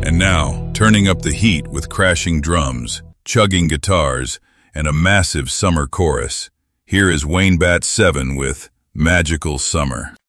And now, turning up the heat with crashing drums, chugging guitars, and a massive summer chorus, here is Wayne Bat 7 with Magical Summer.